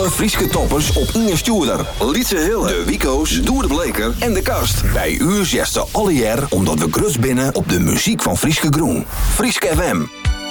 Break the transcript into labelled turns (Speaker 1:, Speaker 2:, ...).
Speaker 1: Alle Frieske toppers op Inge Stuurder, Lietse Hille, de Wico's, Doer de Bleker en de Kast. Bij u zesten alle jaar omdat we grus binnen op de muziek van Frieske Groen. Frieske FM.